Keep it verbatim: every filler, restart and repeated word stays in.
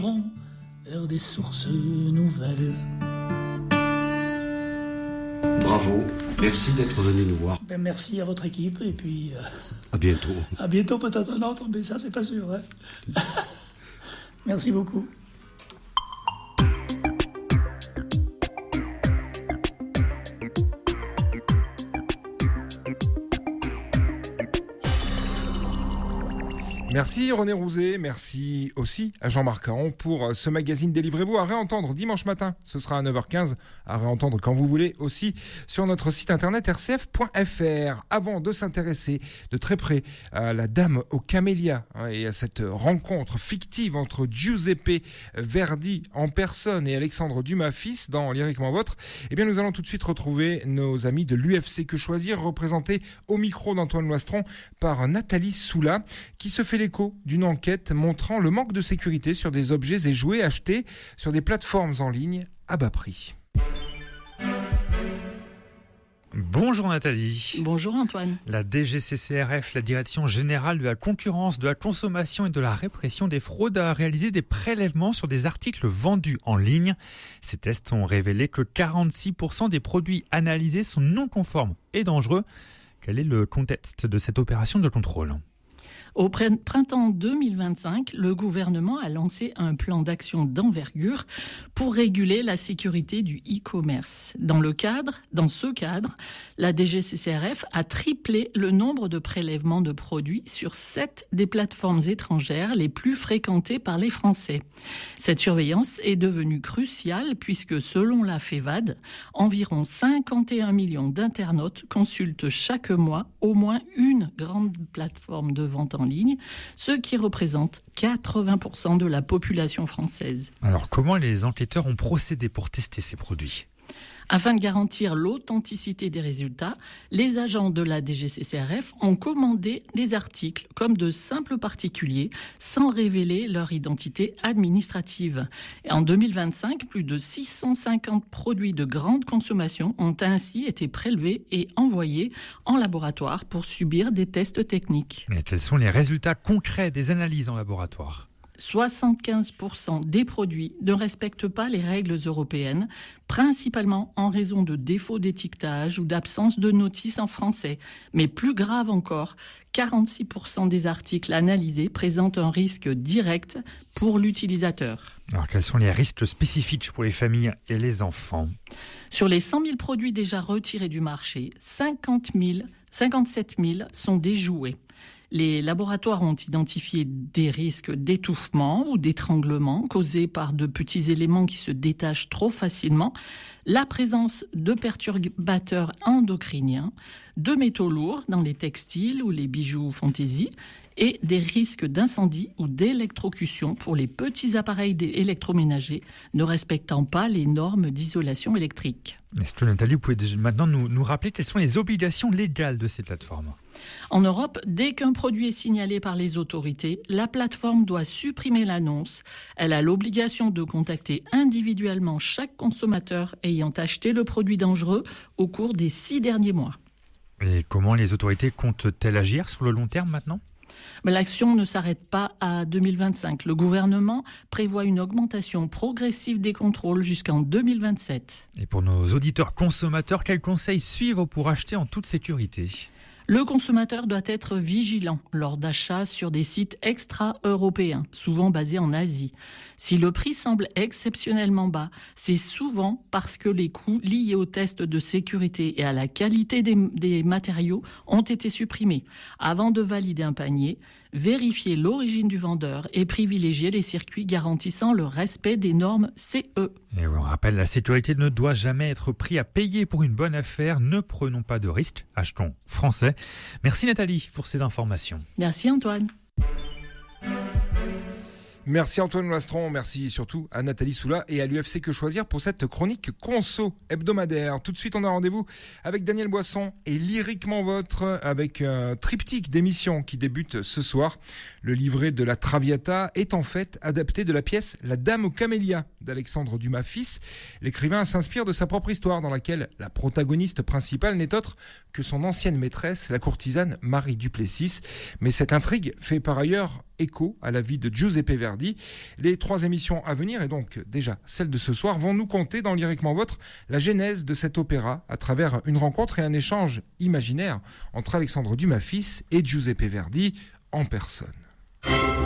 Vers des sources nouvelles. Bravo, merci d'être venu nous voir. Ben, merci à votre équipe et puis... Euh, à bientôt. À bientôt peut-être un autre, mais ça c'est pas sûr. Hein. Merci beaucoup. Merci René Rouzet, merci aussi à Jean-Marc Caron pour ce magazine Délivrez-vous à réentendre dimanche matin. Ce sera à neuf heures quinze, à réentendre quand vous voulez aussi sur notre site internet r c f point f r. Avant de s'intéresser de très près à la Dame aux camélias hein, et à cette rencontre fictive entre Giuseppe Verdi en personne et Alexandre Dumas fils dans Lyriquement Votre, eh bien nous allons tout de suite retrouver nos amis de l'U F C Que Choisir, représentés au micro d'Antoine Loistron par Nathalie Soula, qui se fait l'écho d'une enquête montrant le manque de sécurité sur des objets et jouets achetés sur des plateformes en ligne à bas prix. Bonjour Nathalie. Bonjour Antoine. La D G C C R F, la Direction Générale de la Concurrence, de la Consommation et de la Répression des Fraudes, a réalisé des prélèvements sur des articles vendus en ligne. Ces tests ont révélé que quarante-six pour cent des produits analysés sont non conformes et dangereux. Quel est le contexte de cette opération de contrôle ? Au printemps deux mille vingt-cinq, le gouvernement a lancé un plan d'action d'envergure pour réguler la sécurité du e-commerce. Dans le cadre, dans ce cadre, la D G C C R F a triplé le nombre de prélèvements de produits sur sept des plateformes étrangères les plus fréquentées par les Français. Cette surveillance est devenue cruciale puisque, selon la FEVAD, environ cinquante et un millions d'internautes consultent chaque mois au moins une grande plateforme de vente en ligne, ce qui représente quatre-vingts pour cent de la population française. Alors, comment les enquêteurs ont procédé pour tester ces produits ? Afin de garantir l'authenticité des résultats, les agents de la D G C C R F ont commandé des articles comme de simples particuliers sans révéler leur identité administrative. Et en deux mille vingt-cinq, plus de six cent cinquante produits de grande consommation ont ainsi été prélevés et envoyés en laboratoire pour subir des tests techniques. Mais quels sont les résultats concrets des analyses en laboratoire ? soixante-quinze pour cent des produits ne respectent pas les règles européennes, principalement en raison de défauts d'étiquetage ou d'absence de notice en français. Mais plus grave encore, quarante-six pour cent des articles analysés présentent un risque direct pour l'utilisateur. Alors, quels sont les risques spécifiques pour les familles et les enfants ? Sur les cent mille produits déjà retirés du marché, cinquante mille, cinquante-sept mille sont des jouets. Les laboratoires ont identifié des risques d'étouffement ou d'étranglement causés par de petits éléments qui se détachent trop facilement, la présence de perturbateurs endocriniens, de métaux lourds dans les textiles ou les bijoux fantaisie et des risques d'incendie ou d'électrocution pour les petits appareils électroménagers ne respectant pas les normes d'isolation électrique. Est-ce que Nathalie, vous pouvez maintenant nous, nous rappeler quelles sont les obligations légales de ces plateformes ? En Europe, dès qu'un produit est signalé par les autorités, la plateforme doit supprimer l'annonce. Elle a l'obligation de contacter individuellement chaque consommateur ayant acheté le produit dangereux au cours des six derniers mois. Et comment les autorités comptent-elles agir sur le long terme maintenant ? Mais l'action ne s'arrête pas à deux mille vingt-cinq. Le gouvernement prévoit une augmentation progressive des contrôles jusqu'en deux mille vingt-sept. Et pour nos auditeurs consommateurs, quels conseils suivre pour acheter en toute sécurité ? Le consommateur doit être vigilant lors d'achats sur des sites extra-européens, souvent basés en Asie. Si le prix semble exceptionnellement bas, c'est souvent parce que les coûts liés aux tests de sécurité et à la qualité des, des matériaux ont été supprimés. Avant de valider un panier, vérifier l'origine du vendeur et privilégier les circuits garantissant le respect des normes C E. Et on rappelle, la sécurité ne doit jamais être prise à payer pour une bonne affaire. Ne prenons pas de risques, achetons français. Merci Nathalie pour ces informations. Merci Antoine. Merci Antoine Loistron, merci surtout à Nathalie Soula et à l'U F C Que Choisir pour cette chronique conso hebdomadaire. Tout de suite, on a rendez-vous avec Daniel Boisson et Lyriquement Votre avec un triptyque d'émissions qui débute ce soir. Le livret de la Traviata est en fait adapté de la pièce La Dame aux camélias d'Alexandre Dumas fils. L'écrivain s'inspire de sa propre histoire dans laquelle la protagoniste principale n'est autre que son ancienne maîtresse, la courtisane Marie Duplessis. Mais cette intrigue fait par ailleurs écho à la vie de Giuseppe Verdi. Les trois émissions à venir, et donc déjà celle de ce soir, vont nous conter dans Lyriquement Vôtre la genèse de cet opéra à travers une rencontre et un échange imaginaire entre Alexandre Dumas fils et Giuseppe Verdi en personne.